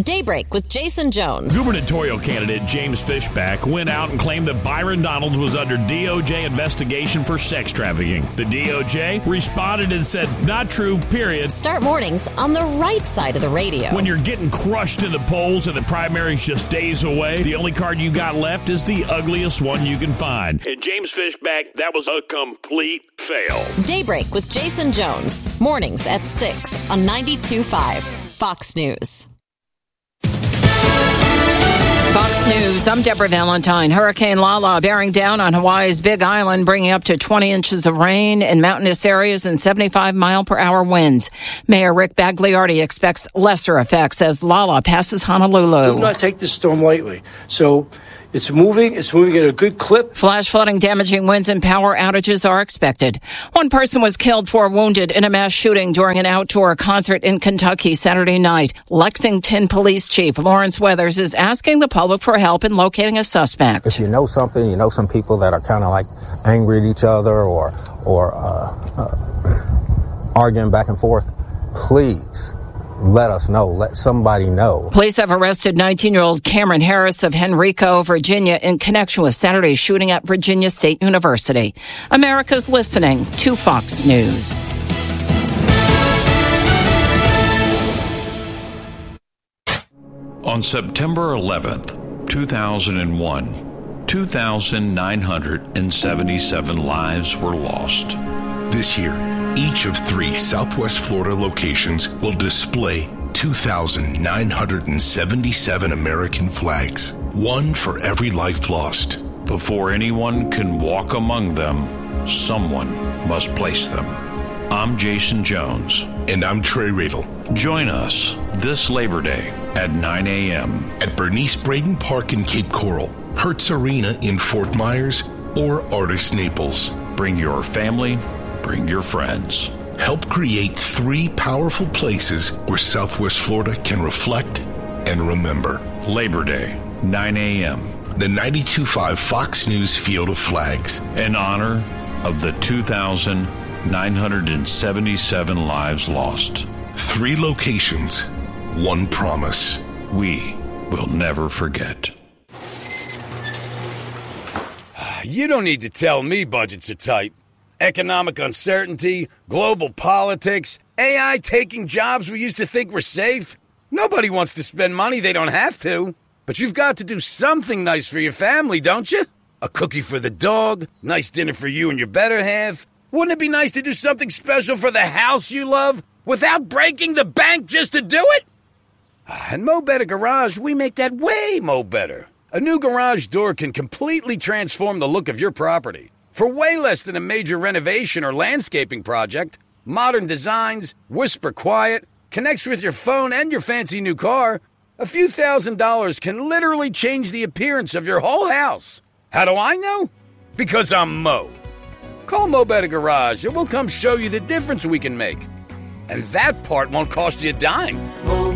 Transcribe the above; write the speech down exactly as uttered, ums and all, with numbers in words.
Daybreak with Jason Jones. Gubernatorial candidate James Fishback went out and claimed that Byron Donalds was under D O J investigation for sex trafficking. The D O J responded and said, not true, period. Start mornings on the right side of the radio. When you're getting crushed in the polls and the primary's just days away, the only card you got left is the ugliest one you can find. And James Fishback, that was a complete fail. Daybreak with Jason Jones. Mornings at six on ninety-two point five Fox News. Fox News, I'm Deborah Valentine. Hurricane Lala bearing down on Hawaii's Big Island, bringing up to twenty inches of rain in mountainous areas and seventy-five mile per hour winds. Mayor Rick Bagliardi expects lesser effects as Lala passes Honolulu. Do not take this storm lightly. So it's moving. It's moving at a good clip. Flash flooding, damaging winds, and power outages are expected. One person was killed, four wounded in a mass shooting during an outdoor concert in Kentucky Saturday night. Lexington Police Chief Lawrence Weathers is asking the public for help in locating a suspect. If you know something, you know some people that are kind of like angry at each other or or uh, uh, arguing back and forth, please let us know. Let somebody know. Police have arrested nineteen-year-old Cameron Harris of Henrico, Virginia, in connection with Saturday's shooting at Virginia State University. America's listening to Fox News. On September eleventh, two thousand one, two thousand nine hundred seventy-seven lives were lost. This year, each of three Southwest Florida locations will display two thousand nine hundred seventy-seven American flags, one for every life lost. Before anyone can walk among them, someone must place them. I'm Jason Jones. And I'm Trey Radel. Join us this Labor Day at nine a.m. at Bernice Braden Park in Cape Coral, Hertz Arena in Fort Myers, or Artist Naples. Bring your family. Bring your friends. Help create three powerful places where Southwest Florida can reflect and remember. Labor Day, nine a.m. The ninety-two point five Fox News Field of Flags. In honor of the two thousand nine hundred seventy-seven lives lost. Three locations, one promise. We will never forget. You don't need to tell me budgets are tight. Economic uncertainty, global politics, A I taking jobs we used to think were safe. Nobody wants to spend money they don't have to. But you've got to do something nice for your family, don't you? A cookie for the dog, nice dinner for you and your better half. Wouldn't it be nice to do something special for the house you love without breaking the bank just to do it? And Mo Better Garage, we make that way mo better. A new garage door can completely transform the look of your property. For way less than a major renovation or landscaping project, modern designs, whisper quiet, connects with your phone and your fancy new car, a few thousand dollars can literally change the appearance of your whole house. How do I know? Because I'm Mo. Call Mo Better Garage and we'll come show you the difference we can make. And that part won't cost you a dime. Mo